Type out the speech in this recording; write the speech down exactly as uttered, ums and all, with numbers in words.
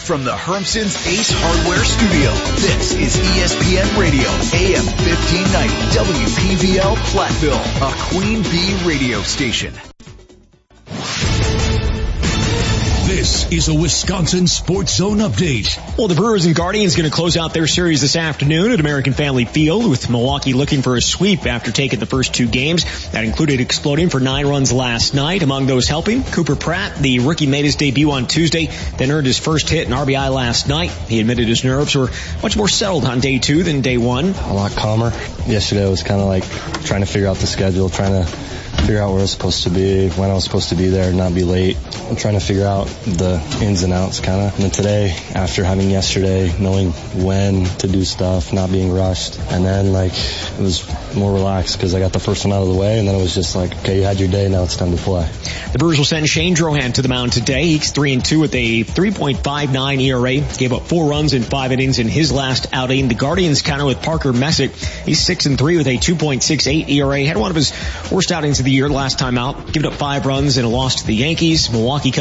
from the Hermson's Ace Hardware Studio, this is E S P N Radio, A M fifteen ninety, W P V L Platteville, a Queen Bee radio station. This is a Wisconsin Sports Zone update. Well, the Brewers and Guardians going to close out their series this afternoon at American Family Field, with Milwaukee looking for a sweep after taking the first two games. That included exploding for nine runs last night. Among those helping, Cooper Pratt, the rookie, made his debut on Tuesday, then earned his first hit and R B I last night. He admitted his nerves were much more settled on day two than day one. A lot calmer. Yesterday was kind of like trying to figure out the schedule, trying to figure out where I was supposed to be, when I was supposed to be there, not be late. I'm trying to figure out the ins and outs, kind of. And then today, after having yesterday, knowing when to do stuff, not being rushed, and then like it was more relaxed because I got the first one out of the way, and then it was just like, okay, you had your day, now it's time to play. The Brewers will send Shane Drohan to the mound today. He's three and two with a three point five nine E R A. Gave up four runs in five innings in his last outing. The Guardians counter with Parker Messick. He's six and three with a two point six eight E R A. Had one of his worst outings of the year last time out. Giving up five runs in a loss to the Yankees. Milwaukee